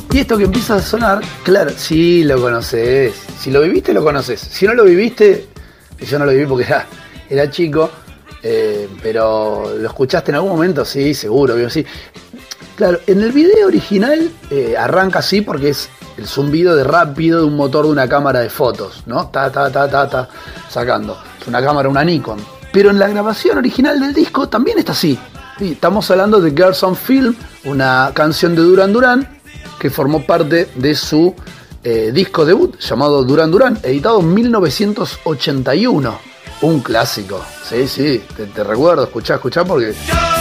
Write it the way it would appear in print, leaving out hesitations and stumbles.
Y esto que empieza a sonar, claro, sí lo conoces. Si lo viviste, lo conoces. Si no lo viviste, yo no lo viví porque era chico, pero lo escuchaste en algún momento, sí, seguro, sí. Claro, en el video original arranca así porque es el zumbido de rápido de un motor de una cámara de fotos, ¿no? Ta, sacando. Es una cámara, una Nikon. Pero en la grabación original del disco también está así. Sí, estamos hablando de Girls on Film, una canción de Duran Duran que formó parte de su disco debut llamado Duran Duran, editado en 1981. Un clásico. Sí, te recuerdo, escuchá porque...